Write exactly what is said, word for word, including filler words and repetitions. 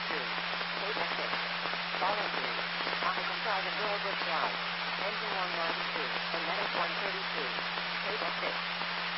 two. Tape six. Falling three. Officer Sergeant Will Drive. Engine one ninety.